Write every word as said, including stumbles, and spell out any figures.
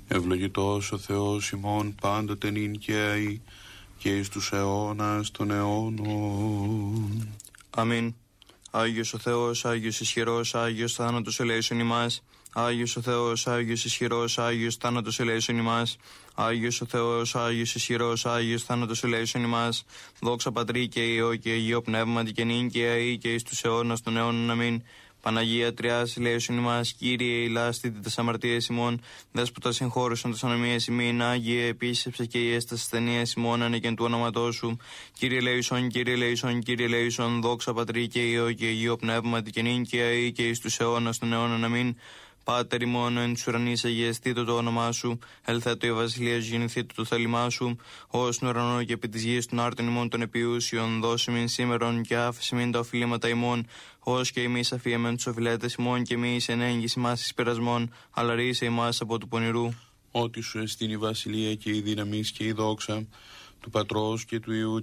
Ευλογητός ο Θεός ημών πάντοτε νυν και αεί και εις τους αιώνας των αιώνων. Αμήν. Άγιος ο Θεός, Άγιος ισχυρός, Άγιος θάνατος ελέησον ημάς. Άγιος ο Θεός, Άγιος ισχυρός, Άγιος θάνατος ελέησον ημάς. Άγιος ο Θεός, Άγιος ισχυρός, Άγιος θάνατος ελέησον ημάς. Δόξα Πατρί και Υιό και Αγίο Πνεύματι και νυν και αεί και εις τους αιώνας των αιώνων. Αμήν. Παναγία Τριάς, ελέησον ημάς. Κύριε, ηλάστητη τας αμαρτίες ημών, δέσποτα συγχώρησον τας ανομίες ημίν. Άγιε, επίσκεψε και η έσταση ασθενείας ημών, ανεκεν του όνοματός σου. Κύριε ελέησον, Κύριε ελέησον, Κύριε ελέησον. Δόξα Πατρί και Υιό και Αγίο Πνεύματι και νυν και αεί και εις τους αιώνας των αιώνων. Αμήν. Πάτερ ημών εν τους ουρανείς, αγιαστήτω το όνομά σου. Ελθέτω η βασιλεία σου, γεννηθήτω το θέλημά σου. Ως στον ουρανό και επί της γης των άρτων ημών των επιούσιων, δώσε μην σήμερον και άφησε μην τα οφειλήματα ημών. Ως και εμείς αφιέμεν τους οφειλέτες ημών και εμείς εν έγγυση μας εις πειρασμών, αλλά ρίσε ημάς από του πονηρού. Ότι σου εστίν η βασιλεία και η δύναμις και η δόξα του Πατρός και του Υιού